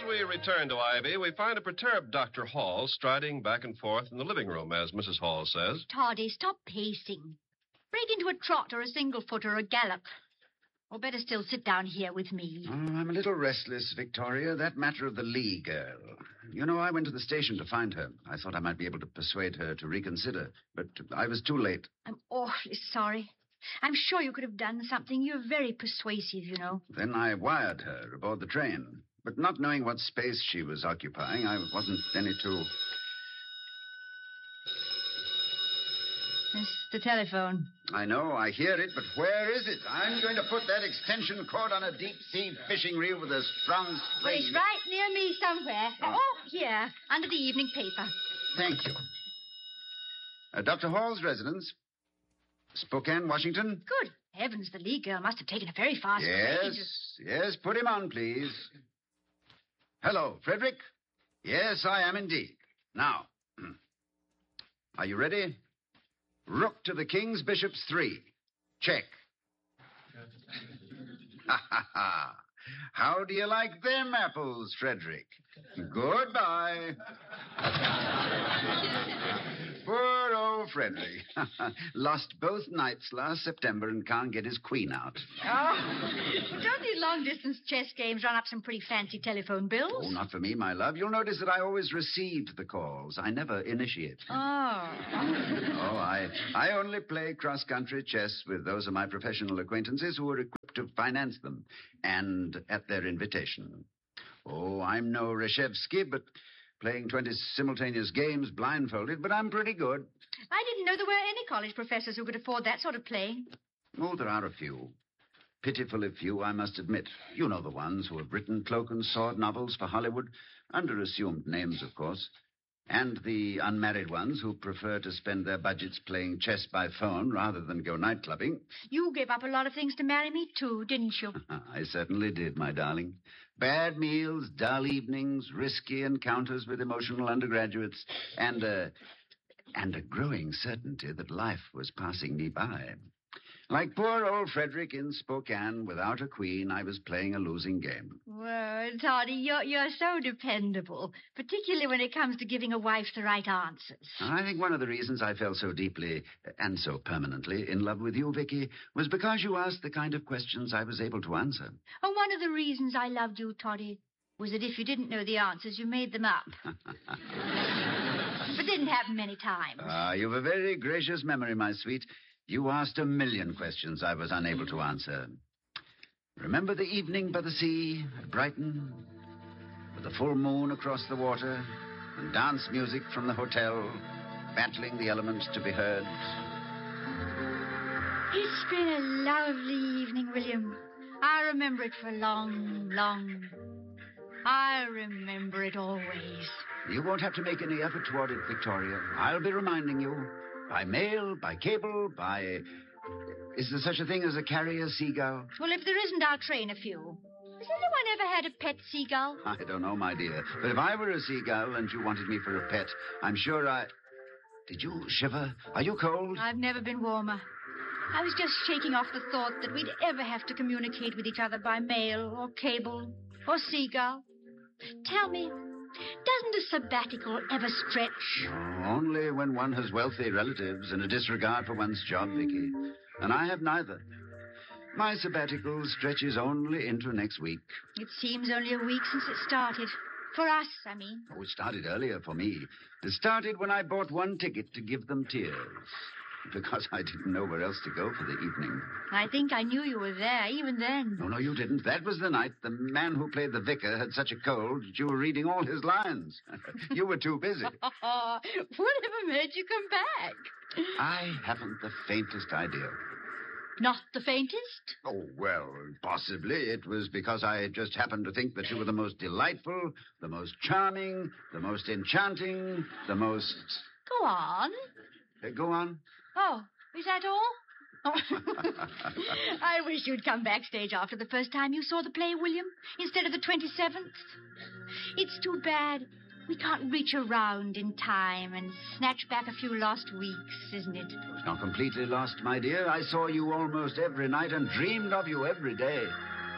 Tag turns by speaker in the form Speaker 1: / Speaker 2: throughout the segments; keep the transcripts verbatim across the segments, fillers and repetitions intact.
Speaker 1: we return to Ivy, we find a perturbed Doctor Hall striding back and forth in the living room, as Missus Hall says.
Speaker 2: Toddy, stop pacing. Break into a trot or a single foot or a gallop. Or better still, sit down here with me.
Speaker 3: Oh, I'm a little restless, Victoria. That matter of the Lee girl. You know, I went to the station to find her. I thought I might be able to persuade her to reconsider, but I was too late.
Speaker 2: I'm awfully sorry. I'm sure you could have done something. You're very persuasive, you know.
Speaker 3: Then I wired her aboard the train. But not knowing what space she was occupying, I wasn't any too...
Speaker 2: It's the telephone.
Speaker 3: I know, I hear it, but where is it? I'm going to put that extension cord on a deep-sea fishing reel with a strong
Speaker 2: Well,
Speaker 3: spring.
Speaker 2: it's right near me somewhere.
Speaker 3: Oh.
Speaker 2: Oh, here, under the evening paper.
Speaker 3: Thank you. Uh, Doctor Hall's residence. Spokane, Washington?
Speaker 2: Good heavens, the Lee girl must have taken a very fast
Speaker 3: Yes,
Speaker 2: train to...
Speaker 3: yes, put him on, please. Hello, Frederick? Yes, I am indeed. Now, are you ready? Rook to the King's Bishops three. Check. Ha, ha, ha. How do you like them apples, Frederick? Goodbye. Poor old Frederick. Lost both nights last September and can't get his queen out.
Speaker 2: Oh, well, don't these long-distance chess games run up some pretty fancy telephone bills?
Speaker 3: Oh, not for me, my love. You'll notice that I always receive the calls. I never initiate.
Speaker 2: Oh.
Speaker 3: Oh, I, I only play cross-country chess with those of my professional acquaintances who are equipped to finance them, and at their invitation. Oh, I'm no Reshevsky, but playing twenty simultaneous games blindfolded, but I'm pretty good.
Speaker 2: I didn't know there were any college professors who could afford that sort of playing.
Speaker 3: Oh, there are a few. Pitifully few, I must admit. You know the ones who have written cloak and sword novels for Hollywood, under assumed names, of course. And the unmarried ones who prefer to spend their budgets playing chess by phone rather than go night clubbing.
Speaker 2: You gave up a lot of things to marry me, too, didn't you?
Speaker 3: I certainly did, my darling. Bad meals, dull evenings, risky encounters with emotional undergraduates, and a, and a growing certainty that life was passing me by. Like poor old Frederick in Spokane, without a queen, I was playing a losing game.
Speaker 2: Well, Toddy, you're, you're so dependable, particularly when it comes to giving a wife the right answers.
Speaker 3: I think one of the reasons I fell so deeply, and so permanently, in love with you, Vicky, was because you asked the kind of questions I was able to answer.
Speaker 2: And one of the reasons I loved you, Toddy, was that if you didn't know the answers, you made them up. But didn't happen many times.
Speaker 3: Ah, you've a very gracious memory, my sweet. You asked a million questions I was unable to answer. Remember the evening by the sea at Brighton? With the full moon across the water and dance music from the hotel, battling the elements to be heard.
Speaker 2: It's been a lovely evening, William. I remember it for long, long. I remember it always.
Speaker 3: You won't have to make any effort toward it, Victoria. I'll be reminding you. By mail, by cable, by... Is there such a thing as a carrier seagull?
Speaker 2: Well, if there isn't, I'll train a few. Has anyone ever had a pet seagull?
Speaker 3: I don't know, my dear. But if I were a seagull and you wanted me for a pet, I'm sure I... Did you shiver? Are you cold?
Speaker 2: I've never been warmer. I was just shaking off the thought that we'd ever have to communicate with each other by mail or cable or seagull. Tell me, doesn't a sabbatical ever stretch?
Speaker 3: Oh, only when one has wealthy relatives and a disregard for one's job, Vicky. And I have neither. My sabbatical stretches only into next week.
Speaker 2: It seems only a week since it started. For us, I mean.
Speaker 3: Oh, it started earlier for me. It started when I bought one ticket to give them tears. Because I didn't know where else to go for the evening.
Speaker 2: I think I knew you were there, even then.
Speaker 3: No, no, you didn't. That was the night the man who played the vicar had such a cold that you were reading all his lines. You were too busy.
Speaker 2: Whatever made you come back?
Speaker 3: I haven't the faintest idea.
Speaker 2: Not the faintest?
Speaker 3: Oh, well, possibly. It was because I just happened to think that you were the most delightful, the most charming, the most enchanting, the most...
Speaker 2: Go on.
Speaker 3: Uh, go on.
Speaker 2: Oh, is that all? Oh. I wish you'd come backstage after the first time you saw the play, William, instead of the twenty-seventh. It's too bad we can't reach around in time and snatch back a few lost weeks, isn't it?
Speaker 3: It was not completely lost, my dear. I saw you almost every night and dreamed of you every day.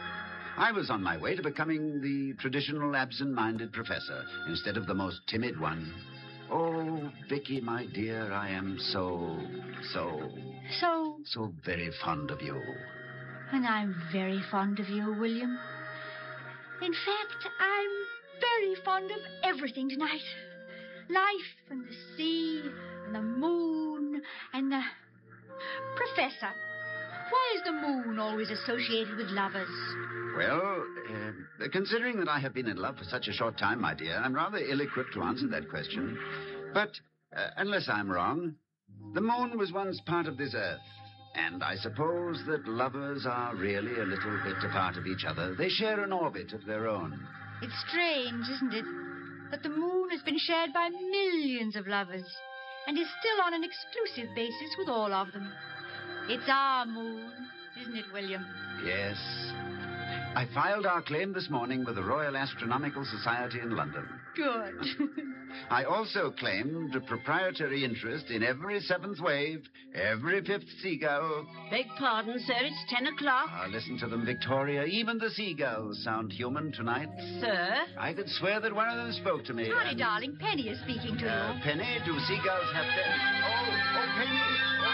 Speaker 3: I was on my way to becoming the traditional absent-minded professor instead of the most timid one. Oh, Vicky, my dear, I am so, so,
Speaker 2: So,
Speaker 3: so very fond of you.
Speaker 2: and I'm very fond of you, William. In fact, I'm very fond of everything tonight. Life and the sea and the moon and the... Professor, why is the moon always associated with lovers?
Speaker 3: Well, uh, considering that I have been in love for such a short time, my dear, I'm rather ill-equipped to answer that question. But, uh, unless I'm wrong, the moon was once part of this earth. And I suppose that lovers are really a little bit a part of each other. They share an orbit of their own.
Speaker 2: It's strange, isn't it, that the moon has been shared by millions of lovers and is still on an exclusive basis with all of them. It's our moon, isn't it, William?
Speaker 3: Yes. I filed our claim this morning with the Royal Astronomical Society in London.
Speaker 2: Good.
Speaker 3: I also claimed a proprietary interest in every seventh wave, every fifth seagull.
Speaker 4: Beg pardon, sir, it's ten o'clock.
Speaker 3: Ah, listen to them, Victoria. Even the seagulls sound human tonight.
Speaker 4: Sir?
Speaker 3: I could swear that one of them spoke to me.
Speaker 2: Honey,
Speaker 3: and-
Speaker 2: darling, Penny is speaking to
Speaker 3: Uh,
Speaker 2: you.
Speaker 3: Penny, do seagulls have to... Oh, oh, Penny. Oh,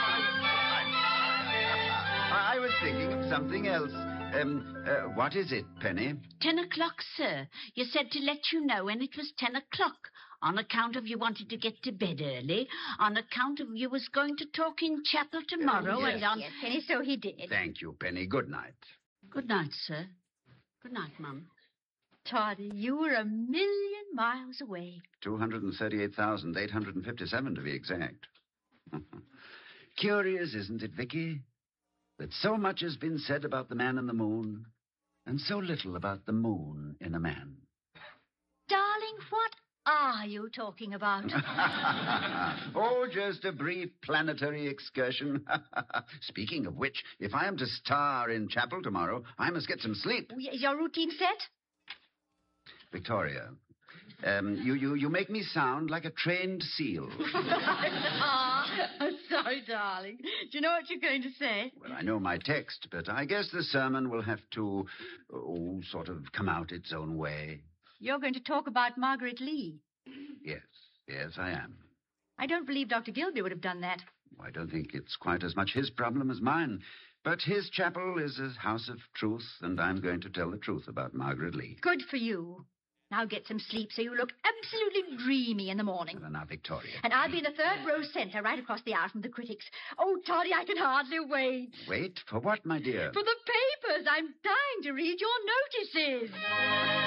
Speaker 3: I, I, I was thinking of something else. Um, uh, what is it, Penny?
Speaker 4: Ten o'clock, sir. You said to let you know when it was ten o'clock. On account of you wanted to get to bed early. On account of you was going to talk in chapel tomorrow.
Speaker 3: yes.
Speaker 4: and on...
Speaker 2: Yes, Penny, so he did.
Speaker 3: Thank you, Penny. Good night.
Speaker 4: Good night, sir. Good night, Mum.
Speaker 2: Toddy, you were a million miles away.
Speaker 3: two hundred thirty-eight thousand eight hundred fifty-seven to be exact. Curious, isn't it, Vicky? That so much has been said about the man in the moon, and so little about the moon in a man.
Speaker 2: Darling, what are you talking about?
Speaker 3: Oh, just a brief planetary excursion. Speaking of which, if I am to star in chapel tomorrow, I must get some sleep.
Speaker 2: Is your routine set?
Speaker 3: Victoria, um, you, you, you make me sound like a trained seal.
Speaker 2: Ah, I'm sorry, darling. Do you know what you're going to say?
Speaker 3: Well, I know my text, but I guess the sermon will have to, oh, sort of come out its own way.
Speaker 2: You're going to talk about Margaret Lee.
Speaker 3: Yes, yes, I am.
Speaker 2: I don't believe Doctor Gilby would have done that.
Speaker 3: I don't think it's quite as much his problem as mine. But his chapel is a house of truth, and I'm going to tell the truth about Margaret Lee.
Speaker 2: Good for you. Now get some sleep so you look absolutely dreamy in the morning.
Speaker 3: Well, now, Victoria.
Speaker 2: And I'll be in the third row center right across the aisle from the critics. Oh, Toddy, I can hardly wait.
Speaker 3: Wait, for what, my dear?
Speaker 2: For the papers. I'm dying to read your notices.